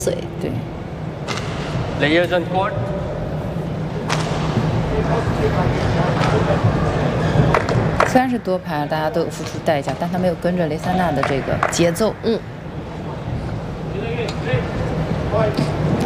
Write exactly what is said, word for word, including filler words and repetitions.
嘴。 对。 Players on court. 虽然是多盘，大家都有付出代价，但他没有跟着雷塞纳的这个节奏。 嗯。